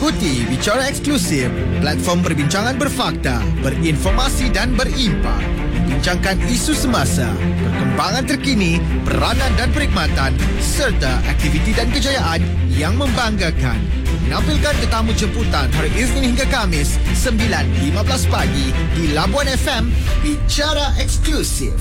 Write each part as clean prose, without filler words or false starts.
Ikuti Bicara Eksklusif, platform perbincangan berfakta, berinformasi dan berimpak. Membincangkan isu semasa, perkembangan terkini, peranan dan perkhidmatan serta aktiviti dan kejayaan yang membanggakan. Menampilkan tetamu jemputan hari Isnin hingga Khamis 9.15 pagi di Labuan FM. Bicara Eksklusif.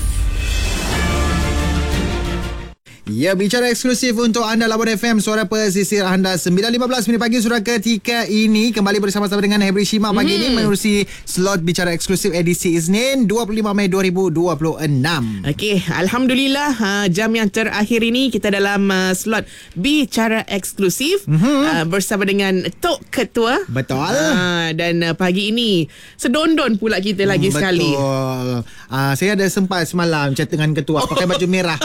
Ya, Bicara Eksklusif untuk anda Labuan FM, suara pesisir anda. 9.15 minit pagi surat ketika ini kembali bersama-sama dengan Hebri Shima pagi ini menerusi slot Bicara Eksklusif edisi Isnin 25 Mei 2026. Okey, alhamdulillah, jam yang terakhir ini kita dalam slot Bicara Eksklusif bersama dengan Tok Ketua. Betul. Dan pagi ini sedondon pula kita lagi sekali. Betul. Saya ada sempat semalam chat dengan ketua pakai baju merah.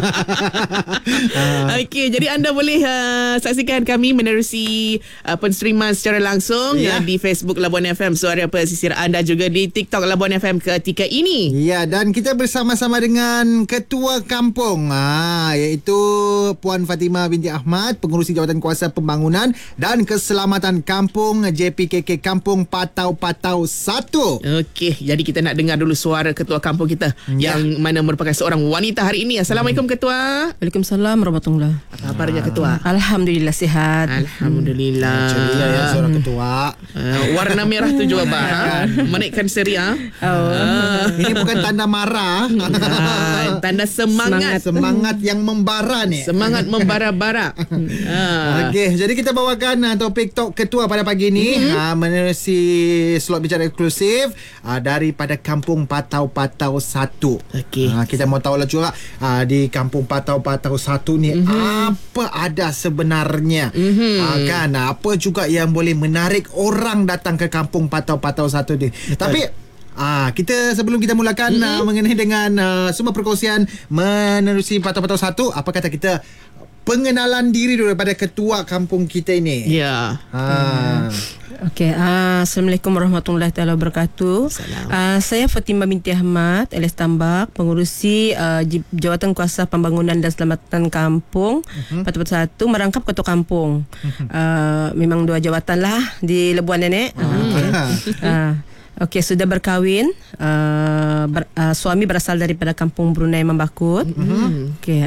Okey, jadi anda boleh saksikan kami menerusi penstreaman secara langsung di Facebook Labuan FM Suara Pesisir anda, juga di TikTok Labuan FM ketika ini. Ya, dan kita bersama-sama dengan Ketua Kampung iaitu Puan Fatimah binti Ahmad, Pengurusi Jawatan Kuasa Pembangunan dan Keselamatan Kampung JPKK Kampung Patau-Patau 1. Okey, jadi kita nak dengar dulu suara Ketua Kampung kita yang mana merupakan seorang wanita hari ini. Assalamualaikum Ketua. Waalaikumsalam warahmatullahi. Apa kabarnya Ketua? Alhamdulillah sihat. Alhamdulillah. Ceria ya suara ketua. Warna merah tu juga menaikkan seria. Ini bukan tanda marah. Tanda semangat. Semangat yang membara ni. Semangat membara-bara. Okey, jadi kita bawakan topik Tok Ketua pada pagi ini menerusi slot Bicara Eksklusif daripada Kampung Patau-Patau 1. Okey. Kita mau tahu lah juga di Kampung Patau-Patau 1 ni apa ada sebenarnya. Kan apa juga yang boleh menarik orang datang ke Kampung Patau-Patau 1 ni. Tapi kita sebelum kita mulakan mengenai dengan semua perkongsian menerusi Patau-Patau 1, apa kata kita pengenalan diri daripada ketua kampung kita ini. Ya. Okey, Assalamualaikum warahmatullahi wabarakatuh. Saya Fatimah binti Ahmad alias Tambak, pengurusi Jawatan Kuasa Pembangunan dan Keselamatan Kampung Patau-Patau 1, merangkap ketua kampung. Memang dua jawatan lah di Labuan Nenek. Okey, sudah berkahwin. Suami berasal daripada kampung Brunei Membakut. Okey,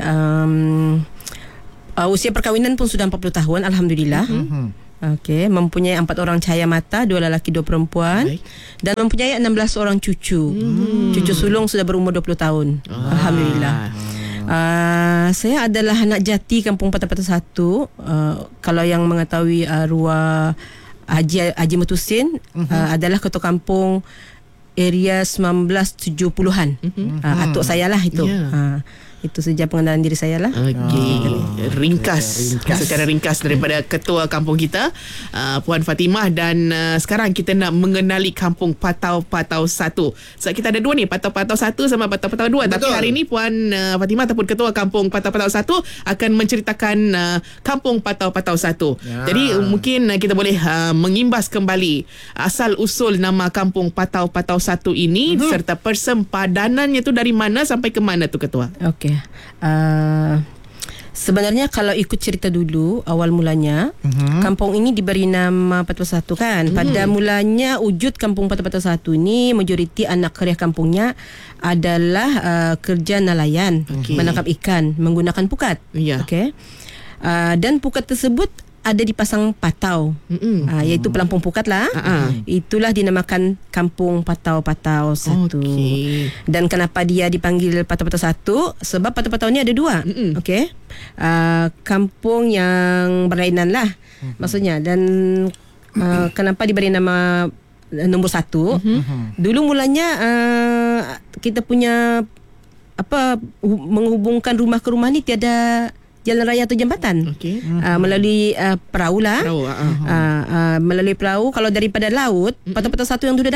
usia perkahwinan pun sudah 40 tahun, alhamdulillah. Okey, mempunyai 4 orang cahaya mata, 2 lelaki 2 perempuan. Baik. Dan mempunyai 16 orang cucu. Cucu sulung sudah berumur 20 tahun. Alhamdulillah. Saya adalah anak jati Kampung Patau-Patau 1. Kalau yang mengetahui arwah Haji Mutusin adalah ketua kampung area 1970-an. Atuk saya lah itu. Itu saja pengenalan diri saya lah. Okey. Ringkas. Secara ringkas daripada ketua kampung kita, Puan Fatimah. Dan sekarang kita nak mengenali Kampung Patau-Patau 1. So kita ada dua ni, Patau-Patau 1 sama Patau-Patau 2. Tapi hari ini Puan Fatimah ataupun ketua Kampung Patau-Patau 1 akan menceritakan Kampung Patau-Patau 1. Jadi mungkin kita boleh mengimbas kembali asal usul nama Kampung Patau-Patau 1 ini serta persempadanannya tu dari mana sampai ke mana tu Ketua? Okey. Sebenarnya kalau ikut cerita dulu, awal mulanya kampung ini diberi nama Patau-Patau 1 kan. Pada mulanya wujud Kampung Patau-Patau 1 ni, majoriti anak karya kampungnya adalah kerja nelayan, menangkap ikan menggunakan pukat. Okey. Dan pukat tersebut ada dipasang patau, iaitu pelampung pukat lah. Itulah dinamakan Kampung Patau-Patau 1. Dan kenapa dia dipanggil Patau-Patau 1? Sebab Patau-Patau ni ada 2. Okey. Kampung yang berlainan lah maksudnya. Dan kenapa diberi nama nombor 1? Dulu mulanya kita punya menghubungkan rumah ke rumah ni tiada jalan raya atau jambatan. Melalui perahu lah. Melalui perahu. Kalau daripada laut, Patau-Patau 1 yang sudah dapat.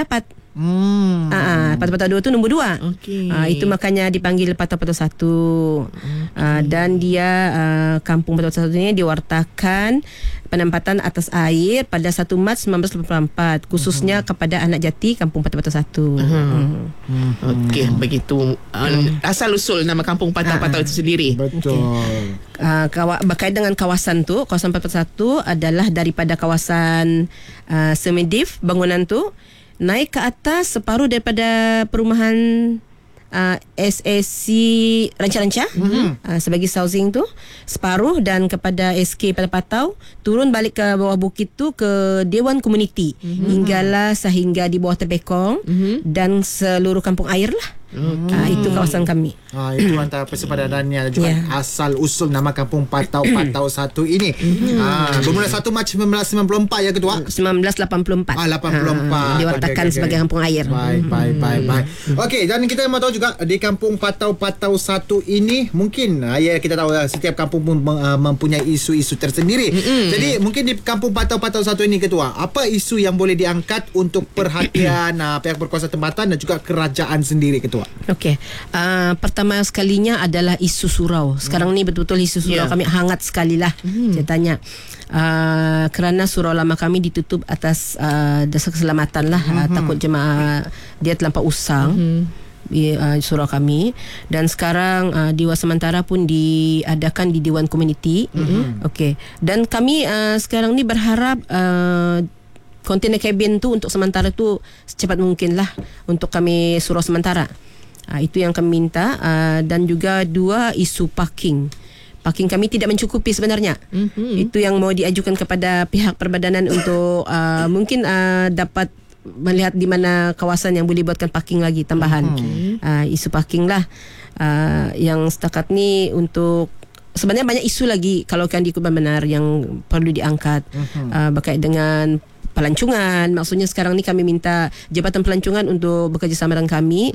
Patau-patau 2 tu nombor 2. Okey. Itu makanya dipanggil patau-patau 1. Dan dia kampung patau-patau 1 ni diwartakan penempatan atas air pada 1 Mac 1984 khususnya kepada anak jati kampung patau-patau 1. Okey, begitu asal usul nama kampung patau-patau itu sendiri. Betul. Berkait dengan kawasan tu, kawasan patau-patau 1 adalah daripada kawasan Semedif bangunan tu naik ke atas separuh daripada perumahan SSC Ranca-Ranca sebagai housing tu separuh, dan kepada SK Patau-Patau turun balik ke bawah bukit tu ke Dewan Komuniti hinggalah sehingga di bawah Tepekong dan seluruh kampung air lah. Itu kawasan kami. Itu antara persepadanannya juga asal usul nama kampung Patau-Patau 1 ini. Bermula 1 Mac 1994 ya Ketua. 1984. 84. Diwartakan sebagai kampung air. Baik. Okey, dan kita mahu tahu juga di kampung Patau-Patau 1 ini mungkin kita tahu setiap kampung pun mempunyai isu-isu tersendiri. Jadi mungkin di kampung Patau-Patau 1 ini Ketua, apa isu yang boleh diangkat untuk perhatian pihak berkuasa tempatan dan juga kerajaan sendiri Ketua? Okey. Pertama sekalinya adalah isu surau. Sekarang ni betul-betul isu surau kami hangat sekali lah. Saya tanya. Kerana surau lama kami ditutup atas dasar keselamatan lah. Takut jemaah dia terlampau usang. Surau kami, dan sekarang Dewan Sementara pun diadakan di Dewan Komuniti. Okey. Dan kami sekarang ni berharap kontainer kabin tu untuk sementara tu secepat mungkin lah untuk kami surau sementara. Itu yang kami minta. Dan juga 2 isu parking kami tidak mencukupi sebenarnya. Itu yang mau diajukan kepada pihak perbadanan untuk mungkin dapat melihat di mana kawasan yang boleh buatkan parking lagi tambahan. Isu parking lah yang setakat ni untuk sebenarnya banyak isu lagi kalau kan diikut benar yang perlu diangkat berkait dengan pelancongan. Maksudnya sekarang ni kami minta Jabatan Pelancongan untuk bekerjasama dengan kami.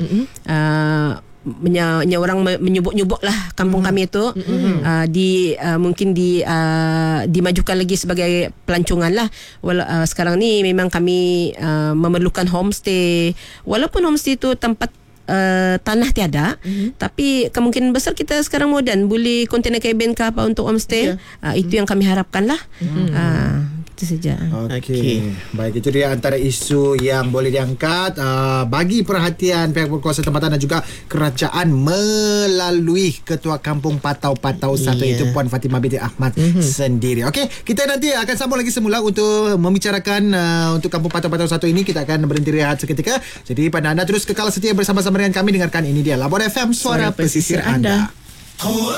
Orang menyubuk-nyubuk lah kampung kami itu mungkin dimajukan lagi sebagai pelancongan lah. Sekarang ni memang kami memerlukan homestay, walaupun homestay itu tempat tanah tiada, tapi kemungkinan besar kita sekarang moden boleh kontainer cabin ke apa untuk homestay. Itu yang kami harapkan lah. Itu saja. Okey. Baik, itu dia antara isu yang boleh diangkat bagi perhatian pihak berkuasa tempatan dan juga kerajaan melalui Ketua Kampung Patau-Patau 1 itu Puan Fatimah binti Ahmad sendiri. Okey, kita nanti akan sambung lagi semula untuk membicarakan untuk Kampung Patau-Patau 1 ini. Kita akan berhenti rehat seketika. Jadi pada anda terus kekal setia bersama-sama dengan kami, dengarkan ini dia Labor FM, suara pesisir anda.